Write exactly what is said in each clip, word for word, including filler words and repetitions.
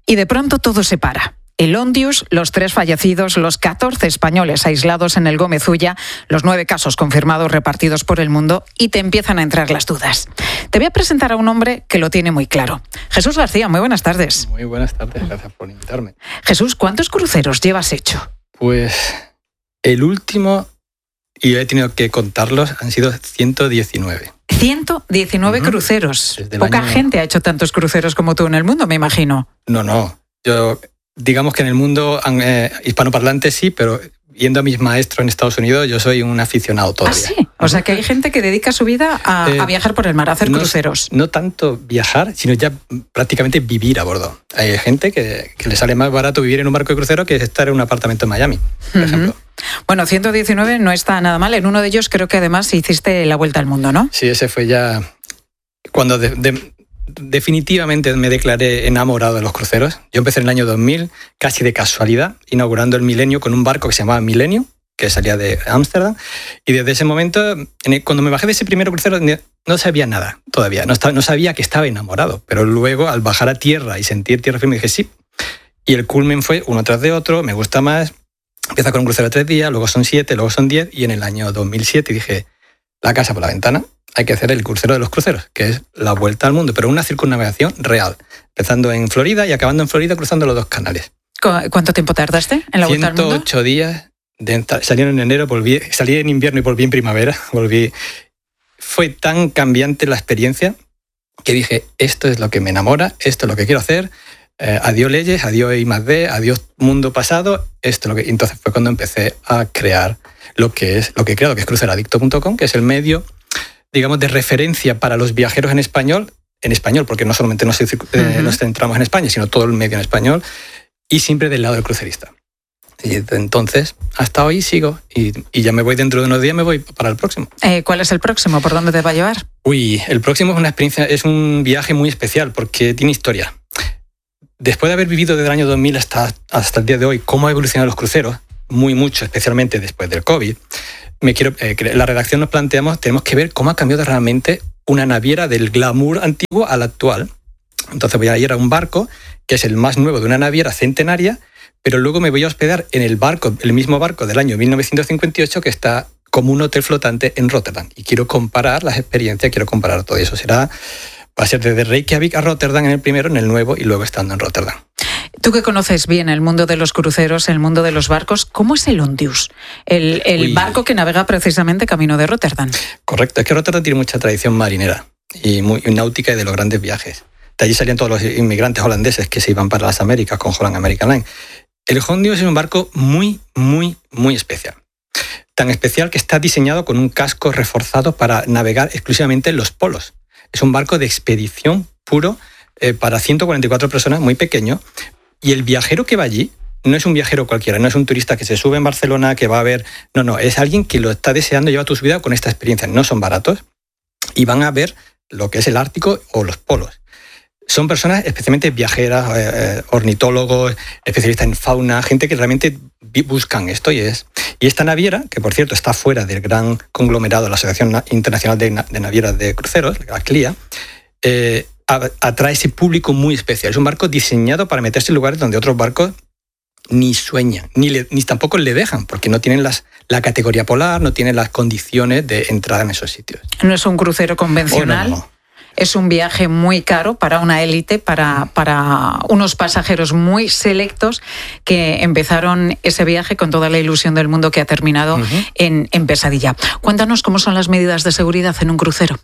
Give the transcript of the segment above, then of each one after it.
Y de pronto todo se para. El Ondius, los tres fallecidos, los catorce españoles aislados en el Gómez Ulla, los nueve casos confirmados repartidos por el mundo, y te empiezan a entrar las dudas. Te voy a presentar a un hombre que lo tiene muy claro. Jesús García, muy buenas tardes. Muy buenas tardes, gracias por invitarme. Jesús, ¿cuántos cruceros llevas hecho? Pues el último, y he tenido que contarlos, han sido ciento diecinueve. ciento diecinueve uh-huh. cruceros. Poca año... gente ha hecho tantos cruceros como tú en el mundo, me imagino. No, no. Yo... Digamos que en el mundo eh, hispanoparlante sí, pero yendo a mis maestros en Estados Unidos, yo soy un aficionado todavía. ¿Ah, sí? O sea, que hay gente que dedica su vida a, eh, a viajar por el mar, a hacer no, cruceros. No tanto viajar, sino ya prácticamente vivir a bordo. Hay gente que, que le sale más barato vivir en un barco de crucero que estar en un apartamento en Miami, por uh-huh. ejemplo. Bueno, ciento diecinueve no está nada mal. En uno de ellos creo que además hiciste la vuelta al mundo, ¿no? Sí, ese fue ya cuando... De, de, definitivamente me declaré enamorado de los cruceros. Yo empecé en el año dos mil, casi de casualidad, inaugurando el Milenio con un barco que se llamaba Milenio, que salía de Ámsterdam, y desde ese momento, cuando me bajé de ese primer crucero, no sabía nada todavía, no, estaba, no sabía que estaba enamorado, pero luego al bajar a tierra y sentir tierra firme dije sí, y el culmen fue uno tras de otro, me gusta más, empieza con un crucero de tres días, luego son siete, luego son diez, y en el año dos mil siete dije, la casa por la ventana, hay que hacer el crucero de los cruceros, que es la vuelta al mundo, pero una circunnavegación real, empezando en Florida y acabando en Florida cruzando los dos canales. ¿Cuánto tiempo tardaste en la vuelta al mundo? ciento ocho días, de, salieron en enero, volví, salí en invierno y volví en primavera, volví. Fue tan cambiante la experiencia que dije, esto es lo que me enamora, esto es lo que quiero hacer, eh, adiós leyes, adiós I más D, adiós mundo pasado, esto es lo que... Entonces fue cuando empecé a crear lo que es lo que he creado, que es cruceradicto punto com, que es el medio, digamos, de referencia para los viajeros en español, en español, porque no solamente nos, eh, uh-huh. nos centramos en España, sino todo el medio en español, y siempre del lado del crucerista. Y desde entonces, hasta hoy sigo, y, y ya me voy dentro de unos días, me voy para el próximo. Eh, ¿Cuál es el próximo? ¿Por dónde te va a llevar? Uy, el próximo es una experiencia, es un viaje muy especial, porque tiene historia. Después de haber vivido desde el año dos mil hasta, hasta el día de hoy, cómo ha evolucionado los cruceros, muy mucho, especialmente después del COVID, Me quiero, eh, la redacción nos planteamos, tenemos que ver cómo ha cambiado realmente una naviera del glamour antiguo al actual. Entonces voy a ir a un barco que es el más nuevo de una naviera centenaria, pero luego me voy a hospedar en el barco, el mismo barco del año mil novecientos cincuenta y ocho que está como un hotel flotante en Rotterdam. Y quiero comparar las experiencias, quiero comparar todo eso. Será, va a ser desde Reykjavik a Rotterdam en el primero, en el nuevo, y luego estando en Rotterdam. Tú que conoces bien el mundo de los cruceros, el mundo de los barcos, ¿cómo es el Ondius? El, el barco que navega precisamente camino de Rotterdam. Correcto, es que Rotterdam tiene mucha tradición marinera y, muy, y náutica y de los grandes viajes. De allí salían todos los inmigrantes holandeses que se iban para las Américas con Holland American Line. El Ondius es un barco muy, muy, muy especial. Tan especial que está diseñado con un casco reforzado para navegar exclusivamente en los polos. Es un barco de expedición puro eh, para ciento cuarenta y cuatro personas, muy pequeño. Y el viajero que va allí no es un viajero cualquiera, no es un turista que se sube en Barcelona, que va a ver... No, no, es alguien que lo está deseando llevar toda su vida con esta experiencia. No son baratos y van a ver lo que es el Ártico o los polos. Son personas especialmente viajeras, eh, ornitólogos, especialistas en fauna, gente que realmente buscan esto. Y, es, y esta naviera, que por cierto está fuera del gran conglomerado, la Asociación Internacional de, de Navieras de Cruceros, la C L I A, eh, atrae ese público muy especial. Es un barco diseñado para meterse en lugares donde otros barcos ni sueñan, ni, le, ni tampoco le dejan, porque no tienen las, la categoría polar, no tienen las condiciones de entrada en esos sitios. No es un crucero convencional. Oh, no, no. Es un viaje muy caro para una élite, para, para unos pasajeros muy selectos que empezaron ese viaje con toda la ilusión del mundo que ha terminado uh-huh. en, en pesadilla. Cuéntanos cómo son las medidas de seguridad en un crucero.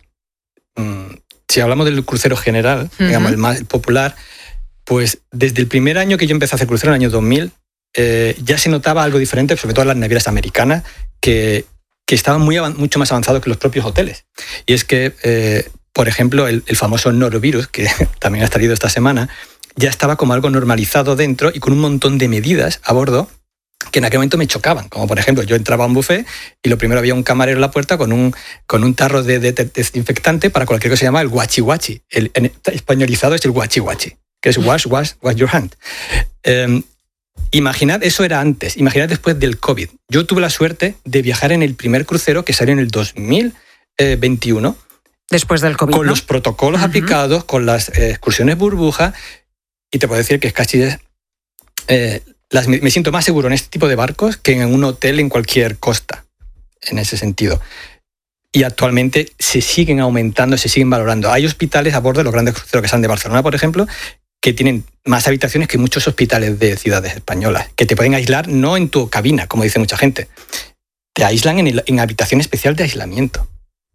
Mm. Si hablamos del crucero general, uh-huh. digamos, el más popular, pues desde el primer año que yo empecé a hacer crucero, en el año dos mil, eh, ya se notaba algo diferente, sobre todo en las navieras americanas, que, que estaban muy, mucho más avanzados que los propios hoteles. Y es que, eh, por ejemplo, el, el famoso norovirus, que también ha salido esta semana, ya estaba como algo normalizado dentro y con un montón de medidas a bordo que en aquel momento me chocaban. Como por ejemplo, yo entraba a un buffet y lo primero había un camarero en la puerta con un, con un tarro de, de, de desinfectante para cualquier cosa que se llama el guachi guachi. El, en españolizado es el guachi guachi, que es wash, wash, wash your hand. Eh, imaginad, eso era antes, imaginad después del COVID. Yo tuve la suerte de viajar en el primer crucero que salió en el dos mil veintiuno. Después del COVID, Con ¿no? los protocolos uh-huh. aplicados, con las eh, excursiones burbuja. y te puedo decir que es casi... Eh, las, me siento más seguro en este tipo de barcos que en un hotel en cualquier costa, en ese sentido. Y actualmente se siguen aumentando, se siguen valorando. Hay hospitales a bordo de los grandes cruceros que salen de Barcelona, por ejemplo, que tienen más habitaciones que muchos hospitales de ciudades españolas, que te pueden aislar no en tu cabina, como dice mucha gente, te aíslan en, el, en habitación especial de aislamiento,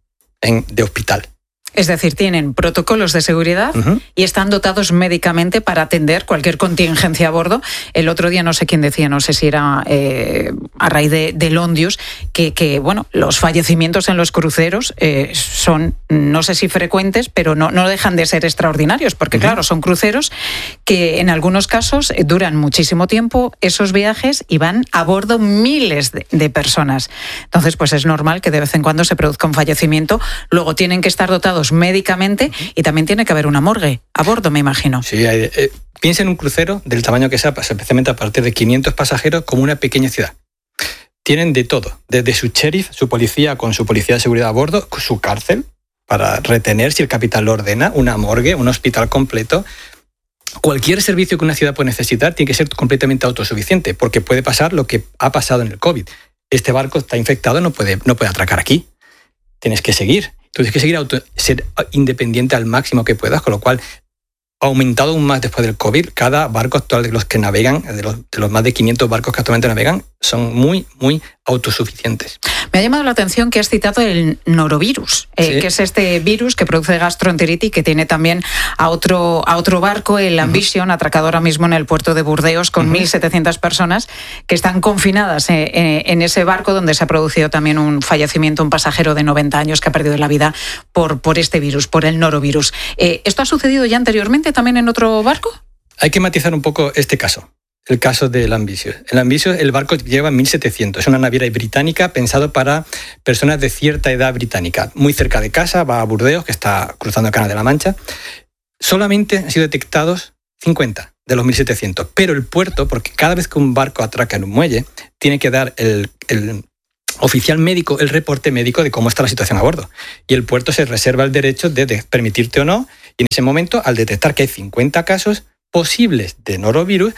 en, de hospital. Es decir, tienen protocolos de seguridad uh-huh. y están dotados médicamente para atender cualquier contingencia a bordo. El otro día no sé quién decía, no sé si era eh, a raíz de, del Ondius, que, que bueno, los fallecimientos en los cruceros eh, son, no sé si frecuentes, pero no, no dejan de ser extraordinarios, porque uh-huh. claro, son cruceros que en algunos casos duran muchísimo tiempo esos viajes y van a bordo miles de, de personas. Entonces, pues es normal que de vez en cuando se produzca un fallecimiento. Luego tienen que estar dotados médicamente y también tiene que haber una morgue a bordo, me imagino. Sí, hay, eh, piensa en un crucero del tamaño que sea, especialmente a partir de quinientos pasajeros, como una pequeña ciudad. Tienen de todo, desde su sheriff, su policía con su policía de seguridad a bordo, su cárcel para retener si el capitán lo ordena, una morgue, un hospital completo. Cualquier servicio que una ciudad puede necesitar tiene que ser completamente autosuficiente, porque puede pasar lo que ha pasado en el COVID. Este barco está infectado, no puede, no puede atracar aquí. Tienes que seguir. Tú tienes que seguir auto, ser independiente al máximo que puedas, con lo cual ha aumentado aún más después del COVID. Cada barco actual de los que navegan, de los, de los más de quinientos barcos que actualmente navegan, son muy, muy autosuficientes. Me ha llamado la atención que has citado el norovirus, eh, sí. que es este virus que produce gastroenteritis, que tiene también a otro, a otro barco, el Ambition, uh-huh. atracado ahora mismo en el puerto de Burdeos, con uh-huh. mil setecientas personas que están confinadas eh, eh, en ese barco, donde se ha producido también un fallecimiento, un pasajero de noventa años que ha perdido la vida por, por este virus, por el norovirus. Eh, ¿Esto ha sucedido ya anteriormente también en otro barco? Hay que matizar un poco este caso. El caso del Ambitious. El Ambitious, el barco lleva mil setecientos. Es una naviera británica pensado para personas de cierta edad británica. Muy cerca de casa, va a Burdeos, que está cruzando el Canal de la Mancha. Solamente han sido detectados cincuenta de los mil setecientos. Pero el puerto, porque cada vez que un barco atraca en un muelle, tiene que dar el, el oficial médico el reporte médico de cómo está la situación a bordo. Y el puerto se reserva el derecho de, de permitirte o no. Y en ese momento, al detectar que hay cincuenta casos posibles de norovirus,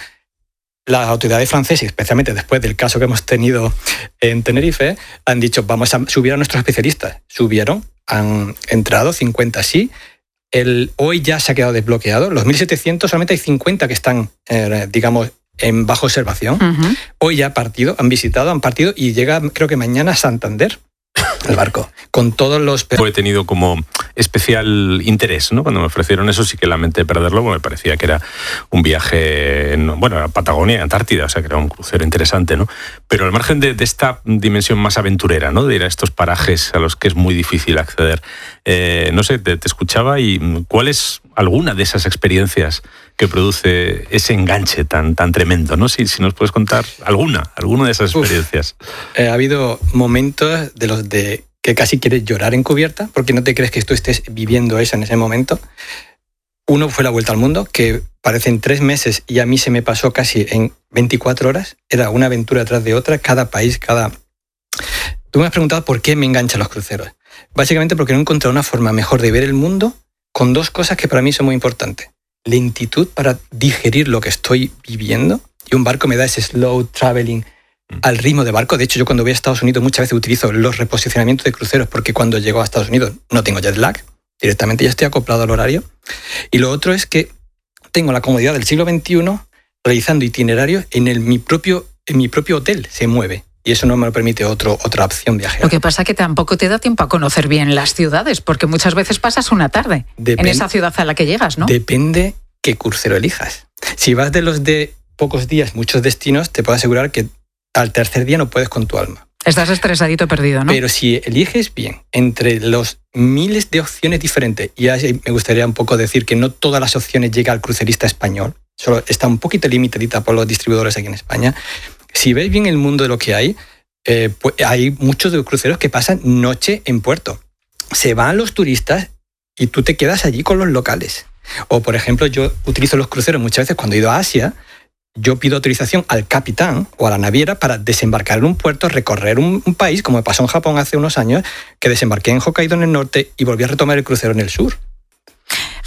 las autoridades francesas, especialmente después del caso que hemos tenido en Tenerife, han dicho, vamos a subir a nuestros especialistas. Subieron, han entrado cincuenta sí. El, hoy ya se ha quedado desbloqueado. Los mil setecientos, solamente hay cincuenta que están, eh, digamos, en bajo observación. Uh-huh. Hoy ya ha partido, han visitado, han partido y llega, creo que mañana, a Santander. El barco, con todos los... He tenido como especial interés, ¿no? Cuando me ofrecieron eso, sí que lamenté perderlo, me parecía que era un viaje, en, bueno, a Patagonia y Antártida, o sea, que era un crucero interesante, ¿no? Pero al margen de, de esta dimensión más aventurera, ¿no? De ir a estos parajes a los que es muy difícil acceder, eh, no sé, te, te escuchaba y ¿cuál es alguna de esas experiencias que produce ese enganche tan, tan tremendo, ¿no? Si, si nos puedes contar alguna, alguna de esas experiencias. Uf, eh, ha habido momentos de los de que casi quieres llorar en cubierta, porque no te crees que tú estés viviendo eso en ese momento. Uno fue la vuelta al mundo, que parecen tres meses y a mí se me pasó casi en veinticuatro horas. Era una aventura tras de otra, cada país, cada... Tú me has preguntado por qué me enganchan los cruceros. Básicamente porque no he encontrado una forma mejor de ver el mundo con dos cosas que para mí son muy importantes. Lentitud para digerir lo que estoy viviendo, y un barco me da ese slow traveling al ritmo de barco. De hecho, yo cuando voy a Estados Unidos muchas veces utilizo los reposicionamientos de cruceros, porque cuando llego a Estados Unidos no tengo jet lag, directamente ya estoy acoplado al horario. Y lo otro es que tengo la comodidad del siglo veintiuno realizando itinerarios en, el, mi, propio, en mi propio hotel, se mueve. Y eso no me lo permite otro, otra opción viajera. Lo que pasa es que tampoco te da tiempo a conocer bien las ciudades, porque muchas veces pasas una tarde Depend- en esa ciudad a la que llegas, ¿no? Depende qué crucero elijas. Si vas de los de pocos días, muchos destinos, te puedo asegurar que al tercer día no puedes con tu alma. Estás estresadito perdido, ¿no? Pero si eliges bien entre los miles de opciones diferentes, y me gustaría un poco decir que no todas las opciones llegan al crucerista español, solo está un poquito limitadita por los distribuidores aquí en España. Si ves bien el mundo de lo que hay, eh, pues hay muchos de los cruceros que pasan noche en puerto. Se van los turistas y tú te quedas allí con los locales. O, por ejemplo, yo utilizo los cruceros muchas veces cuando he ido a Asia. Yo pido autorización al capitán o a la naviera para desembarcar en un puerto, recorrer un, un país, como me pasó en Japón hace unos años, que desembarqué en Hokkaido en el norte y volví a retomar el crucero en el sur.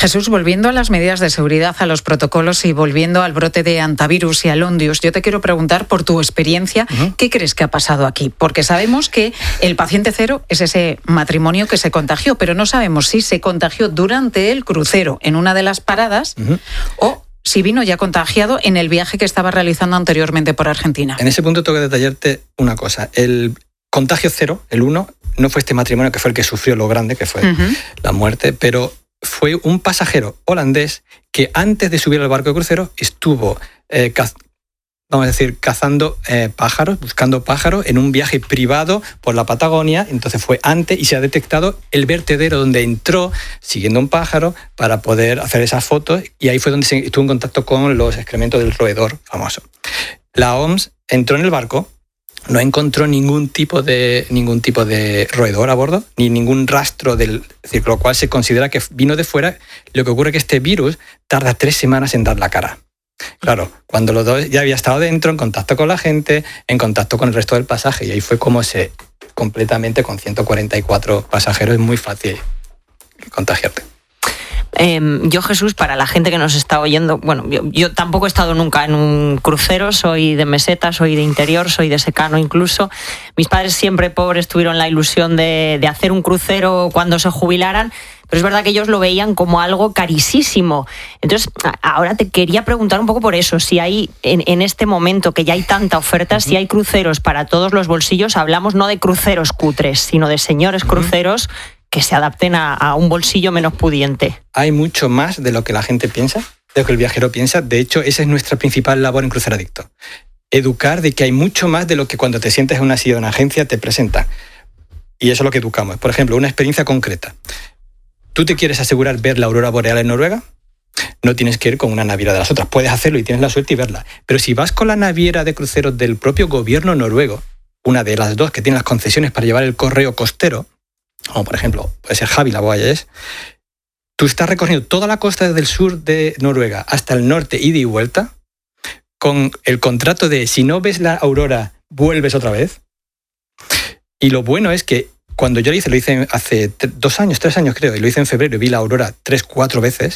Jesús, volviendo a las medidas de seguridad, a los protocolos y volviendo al brote de hantavirus y al Ondius, yo te quiero preguntar por tu experiencia, uh-huh. ¿qué crees que ha pasado aquí? Porque sabemos que el paciente cero es ese matrimonio que se contagió, pero no sabemos si se contagió durante el crucero en una de las paradas uh-huh. o si vino ya contagiado en el viaje que estaba realizando anteriormente por Argentina. En ese punto tengo que detallarte una cosa. El contagio cero, el uno, no fue este matrimonio que fue el que sufrió lo grande, que fue uh-huh. la muerte, pero fue un pasajero holandés que antes de subir al barco de crucero estuvo, eh, caz- vamos a decir, cazando eh, pájaros, buscando pájaros en un viaje privado por la Patagonia. Entonces fue antes y se ha detectado el vertedero donde entró siguiendo un pájaro para poder hacer esas fotos, y ahí fue donde se estuvo en contacto con los excrementos del roedor famoso. La O M S entró en el barco, no encontró ningún tipo de ningún tipo de roedor a bordo, ni ningún rastro del, es decir, lo cual se considera que vino de fuera. Lo que ocurre es que este virus tarda tres semanas en dar la cara. Claro, cuando los dos ya había estado dentro, en contacto con la gente, en contacto con el resto del pasaje, y ahí fue como se, completamente con ciento cuarenta y cuatro pasajeros, es muy fácil contagiarte. Eh, yo, Jesús, para la gente que nos está oyendo, bueno, yo, yo tampoco he estado nunca en un crucero, soy de meseta, soy de interior, soy de secano incluso. Mis padres siempre, pobres, tuvieron la ilusión de, de hacer un crucero cuando se jubilaran, pero es verdad que ellos lo veían como algo carísimo. Entonces, ahora te quería preguntar un poco por eso, si hay, en, en este momento que ya hay tanta oferta, uh-huh. si hay cruceros para todos los bolsillos. Hablamos no de cruceros cutres, sino de señores uh-huh. cruceros que se adapten a, a un bolsillo menos pudiente. Hay mucho más de lo que la gente piensa, de lo que el viajero piensa. De hecho, esa es nuestra principal labor en Crucero Adicto. Educar de que hay mucho más de lo que cuando te sientes en una silla de una agencia te presentan. Y eso es lo que educamos. Por ejemplo, una experiencia concreta. ¿Tú te quieres asegurar ver la aurora boreal en Noruega? No tienes que ir con una naviera de las otras. Puedes hacerlo y tienes la suerte y verla. Pero si vas con la naviera de cruceros del propio gobierno noruego, una de las dos que tiene las concesiones para llevar el correo costero, como por ejemplo, puede ser Havila Voyages, tú estás recorriendo toda la costa desde el sur de Noruega hasta el norte, ida y vuelta, con el contrato de si no ves la aurora, vuelves otra vez. Y lo bueno es que cuando yo lo hice, lo hice hace dos años, tres años creo, y lo hice en febrero y vi la aurora tres, cuatro veces,